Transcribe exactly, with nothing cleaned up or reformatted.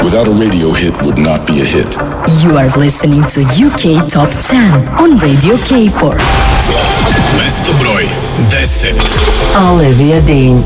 without a radio hit would not be a hit. You are listening to U K Top ten on Radio K four. Mesto broj deset. Olivia Dean.